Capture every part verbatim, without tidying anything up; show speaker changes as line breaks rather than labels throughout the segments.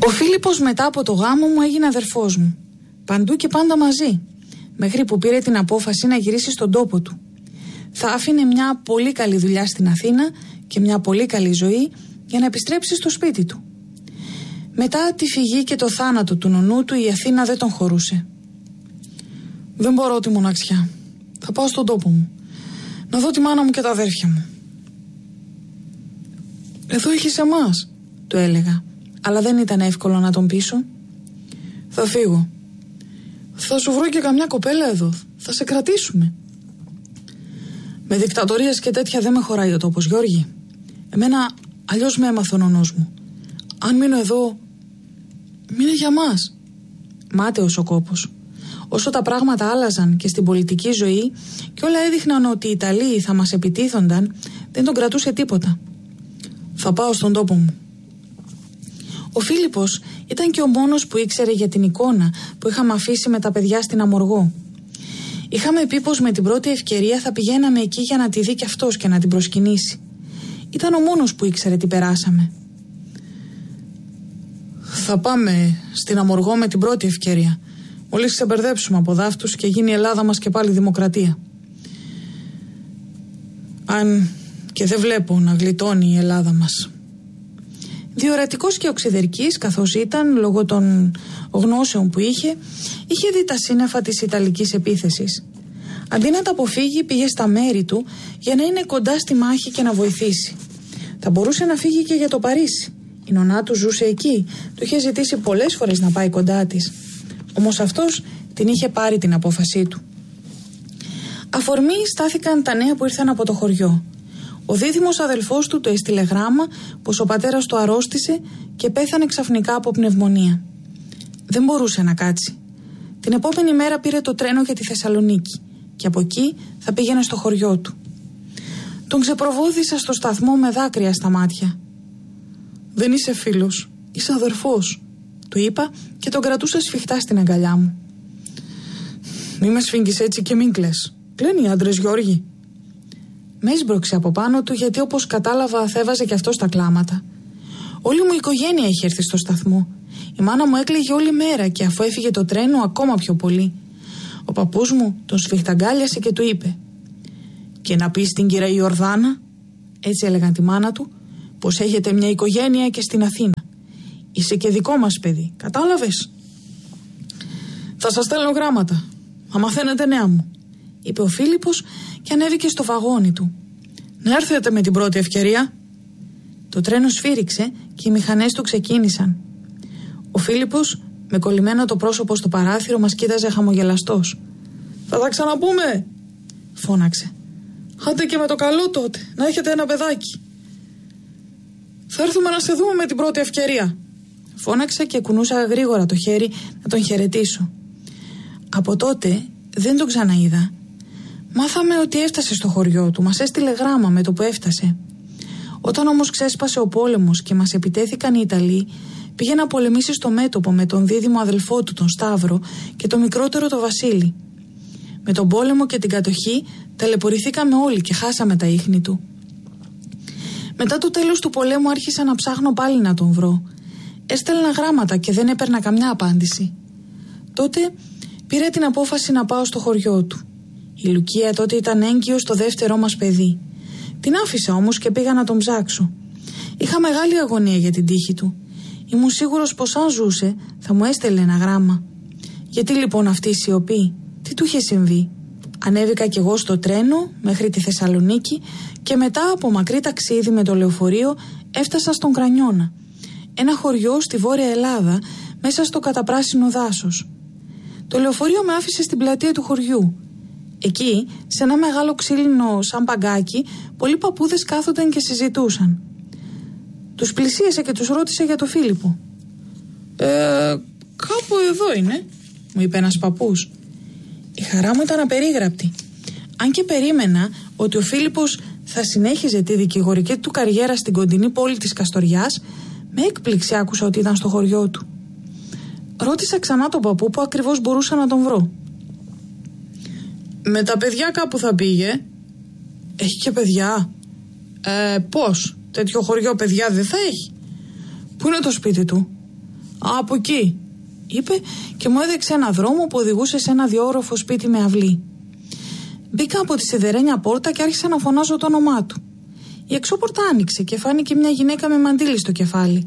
Ο Φίλιππος μετά από το γάμο μου έγινε αδερφός μου. Παντού και πάντα μαζί. Μέχρι που πήρε την απόφαση να γυρίσει στον τόπο του. Θα άφηνε μια πολύ καλή δουλειά στην Αθήνα και μια πολύ καλή ζωή για να επιστρέψει στο σπίτι του. Μετά τη φυγή και το θάνατο του νονού του, η Αθήνα δεν τον χωρούσε. Δεν μπορώ τη μοναξιά. Θα πάω στον τόπο μου. Να δω τη μάνα μου και τα αδέρφια μου. Εδώ έχεις εμάς, του έλεγα. Αλλά δεν ήταν εύκολο να τον πείσω. Θα φύγω. Θα σου βρω και καμιά κοπέλα εδώ. Θα σε κρατήσουμε. Με δικτατορίες και τέτοια δεν με χωράει ο τόπος, Γιώργη. Εμένα αλλιώς με έμαθε ο νονός μου. Αν μείνω εδώ, μείνε για μας. Μάταιος ο κόπος. Όσο τα πράγματα άλλαζαν και στην πολιτική ζωή και όλα έδειχναν ότι οι Ιταλοί θα μας επιτίθονταν, δεν τον κρατούσε τίποτα. Θα πάω στον τόπο μου. Ο Φίλιππος ήταν και ο μόνος που ήξερε για την εικόνα που είχαμε αφήσει με τα παιδιά στην Αμοργό. Είχαμε πει πως με την πρώτη ευκαιρία θα πηγαίναμε εκεί για να τη δει κι αυτός και να την προσκυνήσει. Ήταν ο μόνος που ήξερε τι περάσαμε. Θα πάμε στην Αμοργό με την πρώτη ευκαιρία. Μόλις ξεμπερδέψουμε από δάφτους και γίνει η Ελλάδα μας και πάλι δημοκρατία. Αν και δεν βλέπω να γλιτώνει η Ελλάδα μας. Διορατικός και οξυδερκής καθώς ήταν, λόγω των γνώσεων που είχε, είχε δει τα σύννεφα της Ιταλικής επίθεσης. Αντί να τα αποφύγει, πήγε στα μέρη του για να είναι κοντά στη μάχη και να βοηθήσει. Θα μπορούσε να φύγει και για το Παρίσι. Η νονά του ζούσε εκεί, του είχε ζητήσει πολλές φορές να πάει κοντά της. Όμως αυτός την είχε πάρει την απόφασή του. Αφορμή στάθηκαν τα νέα που ήρθαν από το χωριό. Ο δίδυμος αδελφός του το έστειλε γράμμα πως ο πατέρας του αρρώστησε και πέθανε ξαφνικά από πνευμονία. Δεν μπορούσε να κάτσει. Την επόμενη μέρα πήρε το τρένο για τη Θεσσαλονίκη και από εκεί θα πήγαινε στο χωριό του. Τον ξεπροβόδησα στο σταθμό με δάκρυα στα μάτια. «Δεν είσαι φίλος, είσαι αδερφός», του είπα και τον κρατούσα σφιχτά στην αγκαλιά μου. «Μη με σφίγγεις έτσι και μην κλαις. Κλαίνουν οι άντρες, Γιώργη». Με έσπρωξε από πάνω του γιατί όπως κατάλαβα θα έβαζε και αυτό στα κλάματα. Όλη μου η οικογένεια είχε έρθει στο σταθμό. Η μάνα μου έκλαιγε όλη μέρα και αφού έφυγε το τρένο ακόμα πιο πολύ. Ο παππούς μου τον σφιχταγκάλιασε και του είπε «Και να πεις στην κυρία Ιορδάνα», έτσι έλεγαν τη μάνα του, «πως έχετε μια οικογένεια και στην Αθήνα. Είσαι και δικό μας παιδί, κατάλαβες? Θα σας στέλνω γράμματα, θα μαθαίνετε νέα μου», είπε ο Φίλιππος και ανέβηκε στο βαγόνι του. «Να έρθετε με την πρώτη ευκαιρία». Το τρένο σφύριξε και οι μηχανές του ξεκίνησαν. Ο Φίλιππος, με κολλημένο το πρόσωπο στο παράθυρο, μας κοίταζε χαμογελαστός. «Θα τα ξαναπούμε», φώναξε. «Άντε και με το καλό τότε, να έχετε ένα παιδάκι». «Θα έρθουμε να σε δούμε με την πρώτη ευκαιρία», φώναξε και κουνούσα γρήγορα το χέρι να τον χαιρετήσω. Από τότε δεν τον ξαναείδα. Μάθαμε ότι έφτασε στο χωριό του, μας έστειλε γράμμα με το που έφτασε. Όταν όμως ξέσπασε ο πόλεμος και μας επιτέθηκαν οι Ιταλοί, πήγε να πολεμήσει στο μέτωπο με τον δίδυμο αδελφό του, τον Σταύρο, και το μικρότερο, το Βασίλη. Με τον πόλεμο και την κατοχή ταλαιπωρηθήκαμε όλοι και χάσαμε τα ίχνη του. Μετά το τέλος του πολέμου άρχισα να ψάχνω πάλι να τον βρω. Έστελνα γράμματα και δεν έπαιρνα καμιά απάντηση. Τότε πήρα την απόφαση να πάω στο χωριό του. Η Λουκία τότε ήταν έγκυος στο δεύτερό μας παιδί. Την άφησα όμως και πήγα να τον ψάξω. Είχα μεγάλη αγωνία για την τύχη του. Ήμουν σίγουρος πως αν ζούσε θα μου έστελνε ένα γράμμα. Γιατί λοιπόν αυτή η σιωπή, τι του είχε συμβεί? Ανέβηκα κι εγώ στο τρένο μέχρι τη Θεσσαλονίκη και μετά από μακρύ ταξίδι με το λεωφορείο έφτασα στον Κρανιώνα. Ένα χωριό στη Βόρεια Ελλάδα μέσα στο καταπράσινο δάσος. Το λεωφορείο με άφησε στην πλατεία του χωριού. Εκεί, σε ένα μεγάλο ξύλινο σαν παγκάκι, πολλοί παππούδες κάθονταν και συζητούσαν. Τους πλησίασε και τους ρώτησε για το Φίλιππο. «Ε, κάπου εδώ είναι», μου είπε ένας παππούς. Η χαρά μου ήταν απερίγραπτη. Αν και περίμενα ότι ο Φίλιππος θα συνέχιζε τη δικηγορική του καριέρα στην κοντινή πόλη της Καστοριάς, με έκπληξη άκουσα ότι ήταν στο χωριό του. Ρώτησα ξανά τον παππού που ακριβώς μπορούσα να τον βρω. «Με τα παιδιά κάπου θα πήγε». «Έχει και παιδιά?» «Ε, πώς, τέτοιο χωριό παιδιά δεν θα έχει». «Πού είναι το σπίτι του?» Από εκεί, είπε και μου έδειξε ένα δρόμο που οδηγούσε σε ένα διόροφο σπίτι με αυλή. Μπήκα από τη σιδερένια πόρτα και άρχισα να φωνάζω το όνομά του. Η εξώπορτα άνοιξε και φάνηκε μια γυναίκα με μαντίλι στο κεφάλι.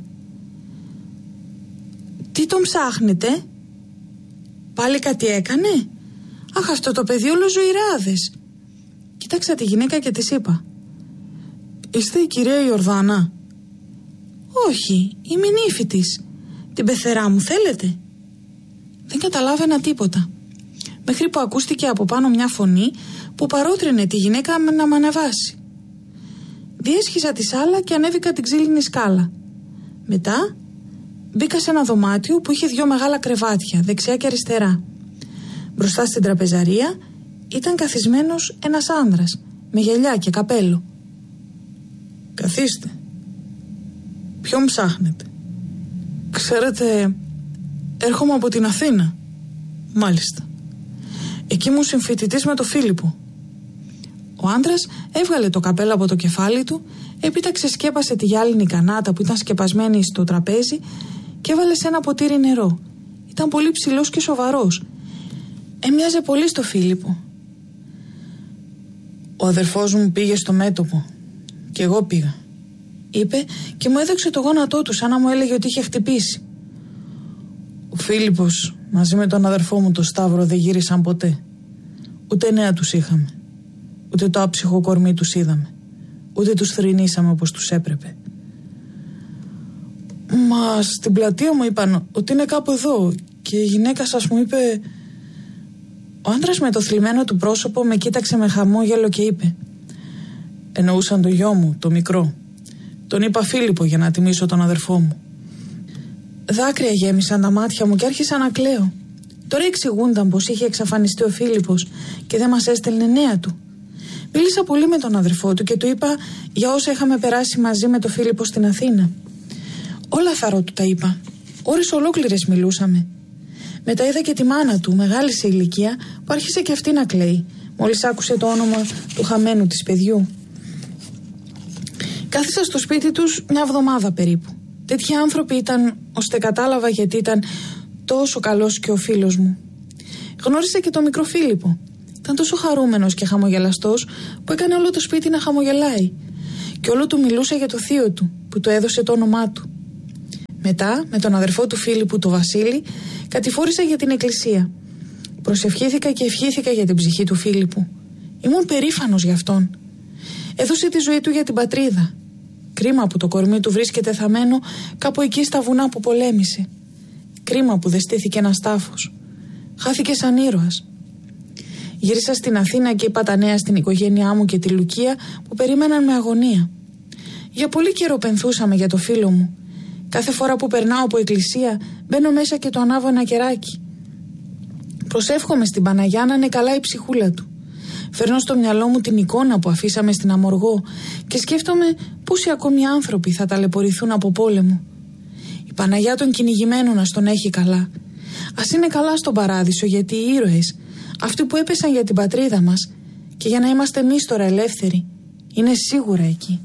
Τι τον ψάχνετε? Πάλι κάτι έκανε? Αχ, αυτό το παιδί όλο ζωηράδες. Κοίταξα τη γυναίκα και της είπα, είστε η κυρία Ιορδάνα? Όχι, είμαι η νύφη της. Την πεθερά μου θέλετε? Δεν καταλάβαινα τίποτα, μέχρι που ακούστηκε από πάνω μια φωνή που παρότρινε τη γυναίκα να με ανεβάσει. Διέσχισα τη σάλα και ανέβηκα την ξύλινη σκάλα. Μετά μπήκα σε ένα δωμάτιο που είχε δυο μεγάλα κρεβάτια, δεξιά και αριστερά. Μπροστά στην τραπεζαρία ήταν καθισμένος ένας άνδρας με γυαλιά και καπέλο. Καθίστε. Ποιον ψάχνετε? Ξέρετε, έρχομαι από την Αθήνα. Μάλιστα. Εκεί ήμουν συμφοιτητής με το Φίλιππο. Ο άντρας έβγαλε το καπέλο από το κεφάλι του, έπειτα ξεσκέπασε τη γυάλινη κανάτα που ήταν σκεπασμένη στο τραπέζι και έβαλε σε ένα ποτήρι νερό. Ήταν πολύ ψηλός και σοβαρός. Έμοιαζε πολύ στο Φίλιππο. Ο αδερφός μου πήγε στο μέτωπο και εγώ πήγα, είπε και μου έδειξε το γόνατό του σαν να μου έλεγε ότι είχε χτυπήσει. Ο Φίλιππος μαζί με τον αδερφό μου το Σταύρο δεν γύρισαν ποτέ. Ούτε νέα τους είχαμε, ούτε το άψυχο κορμί τους είδαμε, ούτε τους θρηνήσαμε όπως τους έπρεπε. Μα στην πλατεία μου είπαν ότι είναι κάπου εδώ και η γυναίκα σας μου είπε... Ο άντρας με το θλιμμένο του πρόσωπο με κοίταξε με χαμόγελο και είπε, εννοούσαν το γιο μου, το μικρό. Τον είπα Φίλιππο για να τιμήσω τον αδερφό μου. Δάκρυα γέμισαν τα μάτια μου και άρχισα να κλαίω. Τώρα εξηγούνταν πως είχε εξαφανιστεί ο Φίλιππος και δεν μας έστελνε νέα του. Μίλησα πολύ με τον αδερφό του και του είπα για όσα είχαμε περάσει μαζί με τον Φίλιππο στην Αθήνα. Όλα θαρώ του τα είπα. Ώρες ολόκληρες μιλούσαμε. Μετά είδα και τη μάνα του, μεγάλη σε ηλικία, που άρχισε και αυτή να κλαίει, μόλις άκουσε το όνομα του χαμένου της παιδιού. Κάθισα στο σπίτι τους μια εβδομάδα περίπου. Τέτοιοι άνθρωποι ήταν, ώστε κατάλαβα γιατί ήταν τόσο καλός και ο φίλος μου. Γνώρισα και τον μικρό Φίλιππο. Ήταν τόσο χαρούμενος και χαμογελαστός που έκανε όλο το σπίτι να χαμογελάει. Και όλο του μιλούσε για το θείο του, που του έδωσε το όνομά του. Μετά, με τον αδερφό του Φίλιππου, τον Βασίλη, κατηφόρησα για την εκκλησία. Προσευχήθηκα και ευχήθηκα για την ψυχή του Φίλιππου. Ήμουν περήφανος γι' αυτόν. Έδωσε τη ζωή του για την πατρίδα. Κρίμα που το κορμί του βρίσκεται θαμμένο κάπου εκεί στα βουνά που πολέμησε. Κρίμα που δεν στήθηκε ένας τάφος. Χάθηκε σαν ήρωας. Γύρισα στην Αθήνα και είπα τα νέα στην οικογένειά μου και τη Λουκία που περίμεναν με αγωνία. Για πολύ καιρό πενθούσαμε για το φίλο μου. Κάθε φορά που περνάω από εκκλησία μπαίνω μέσα και το ανάβω ένα κεράκι. Προσεύχομαι στην Παναγιά να είναι καλά η ψυχούλα του. Φέρνω στο μυαλό μου την εικόνα που αφήσαμε στην Αμοργό και σκέφτομαι πόσοι ακόμη άνθρωποι θα ταλαιπωρηθούν από πόλεμο. Η Παναγιά των κυνηγημένων ας τον έχει καλά. Ας είναι καλά στον παράδεισο, γιατί οι ήρωες, αυτοί που έπεσαν για την πατρίδα μας και για να είμαστε εμείς τώρα ελεύθεροι, είναι σίγουρα εκεί.